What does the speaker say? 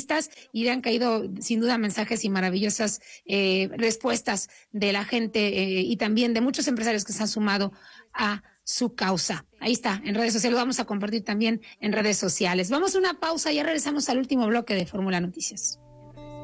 vistas y le han caído sin duda mensajes y maravillosas respuestas de la gente y también de muchos empresarios que se han sumado a su causa. Ahí está, en redes sociales, lo vamos a compartir también en redes sociales. Vamos a una pausa, ya regresamos al último bloque de Fórmula Noticias.